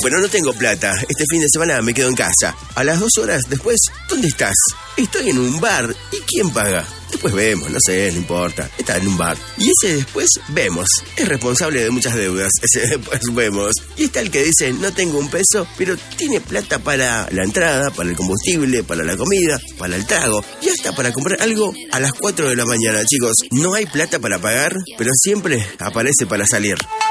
pero no tengo plata. Este fin de semana me quedo en casa. A las 2 horas después, ¿dónde estás? Estoy en un bar. ¿Y quién paga? Después vemos, no sé, no importa. Está en un bar. Y ese después vemos. Es responsable de muchas deudas. Ese después vemos. Y está el que dice, no tengo un peso, pero tiene plata para la entrada, para el combustible, para la comida, para el trago. Y hasta para comprar algo a las 4 de la mañana, chicos. No hay plata para pagar, pero siempre aparece para salir.